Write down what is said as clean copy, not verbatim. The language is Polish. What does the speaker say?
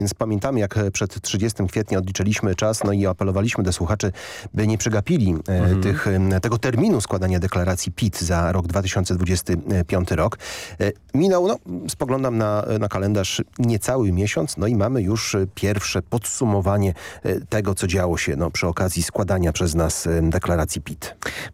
Więc pamiętamy, jak przed 30 kwietnia odliczyliśmy czas, no i apelowaliśmy do słuchaczy, by nie przegapili tego terminu składania deklaracji PIT za rok 2025 rok. Minął, spoglądam na kalendarz, niecały miesiąc, no i mamy już pierwsze podsumowanie tego, co działo się przy okazji składania przez nas deklaracji PIT.